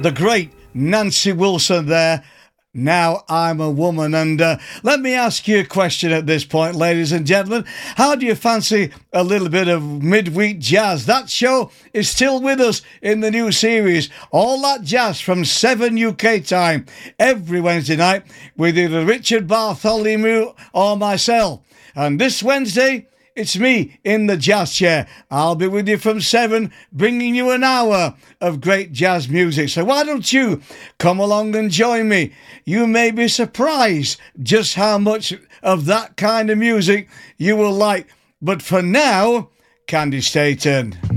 the great Nancy Wilson there. Now I'm a Woman. And let me ask you a question at this point, ladies and gentlemen. How do you fancy a little bit of midweek jazz? That show is still with us in the new series, All That Jazz from 7 UK time, every Wednesday night with either Richard Bartholomew or myself. And this Wednesday, it's me in the jazz chair. I'll be with you from 7, bringing you an hour of great jazz music. So why don't you come along and join me? You may be surprised just how much of that kind of music you will like. But for now, Candy Staten.